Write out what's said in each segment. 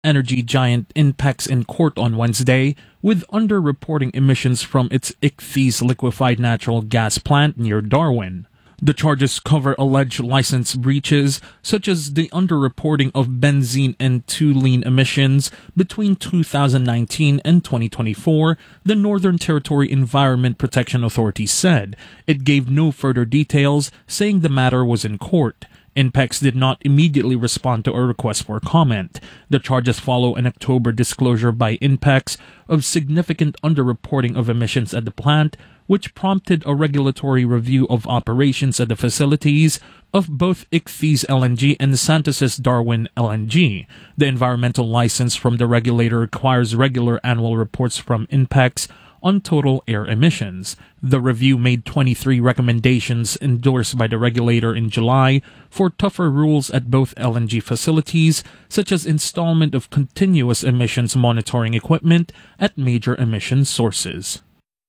energy giant INPEX in court on Wednesday with underreporting emissions from its Ichthys liquefied natural gas plant near Darwin. The charges cover alleged license breaches, such as the underreporting of benzene and toluene emissions between 2019 and 2024, the Northern Territory Environment Protection Authority said. It gave no further details, saying the matter was in court. INPEX did not immediately respond to a request for comment. The charges follow an October disclosure by INPEX of significant underreporting of emissions at the plant, which prompted a regulatory review of operations at the facilities of both Ichthys LNG and Santos' Darwin LNG. The environmental license from the regulator requires regular annual reports from INPEX on total air emissions. The review made 23 recommendations endorsed by the regulator in July for tougher rules at both LNG facilities, such as installation of continuous emissions monitoring equipment at major emission sources.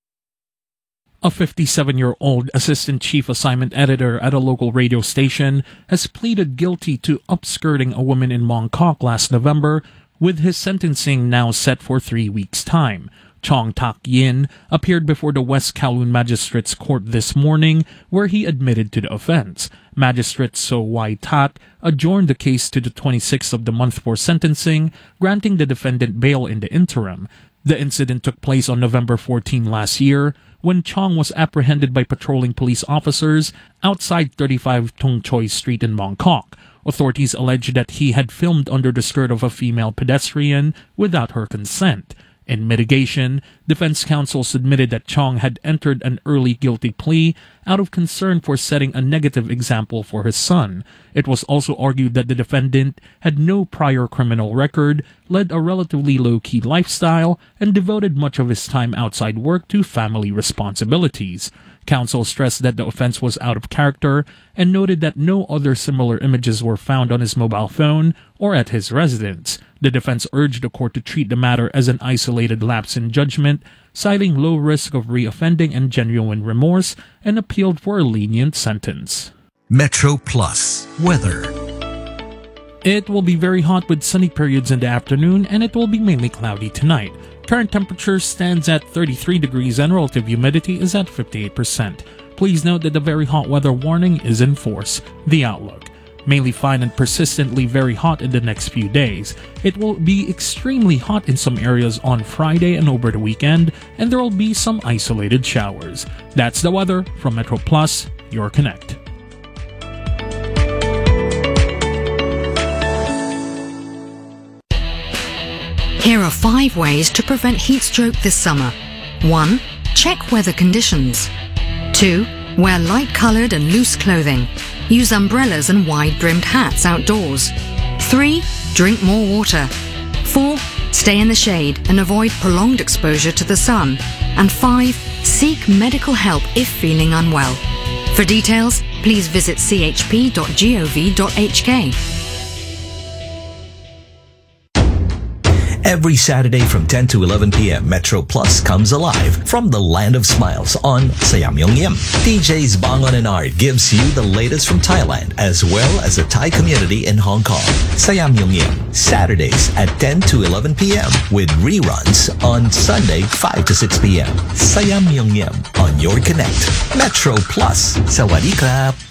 A 57-year-old assistant chief assignment editor at a local radio station has pleaded guilty to upskirting a woman in Mongkok last November, with his sentencing now set for 3 weeks' time. Chong Tak Yin appeared before the West Kowloon Magistrates Court this morning, where he admitted to the offense. Magistrate So Wai Tak adjourned the case to the 26th of the month for sentencing, granting the defendant bail in the interim. The incident took place on November 14 last year, when Chong was apprehended by patrolling police officers outside 35 Tung Choi Street in Mongkok. Authorities alleged that he had filmed under the skirt of a female pedestrian without her consent. In mitigation, defense counsel submitted that Chong had entered an early guilty plea out of concern for setting a negative example for his son. It was also argued that the defendant had no prior criminal record, led a relatively low-key lifestyle, and devoted much of his time outside work to family responsibilities. Counsel stressed that the offense was out of character and noted that no other similar images were found on his mobile phone or at his residence. The defense urged the court to treat the matter as an isolated lapse in judgment, citing low risk of reoffending and genuine remorse, and appealed for a lenient sentence. Metro Plus weather. It will be very hot with sunny periods in the afternoon, and it will be mainly cloudy tonight. Current temperature stands at 33 degrees and relative humidity is at 58%. Please note that the very hot weather warning is in force. The outlook. Mainly fine and persistently very hot in the next few days. It will be extremely hot in some areas on Friday and over the weekend, and there will be some isolated showers. That's the weather from Metro Plus, your connect. Here are 5 ways to prevent heat stroke this summer. 1. Check weather conditions. 2. Wear light-colored and loose clothing. Use umbrellas and wide-brimmed hats outdoors. 3. Drink more water. 4. Stay in the shade and avoid prolonged exposure to the sun. And 5. Seek medical help if feeling unwell. For details, please visit chp.gov.hk. Every Saturday from 10 to 11 p.m., Metro Plus comes alive from the Land of Smiles on Sayamyongyem. DJs Bangon and Art gives you the latest from Thailand as well as the Thai community in Hong Kong. Sayamyongyem, Saturdays at 10 to 11 p.m. with reruns on Sunday 5 to 6 p.m. Sayamyongyem on your connect. Metro Plus. Sawadee krap.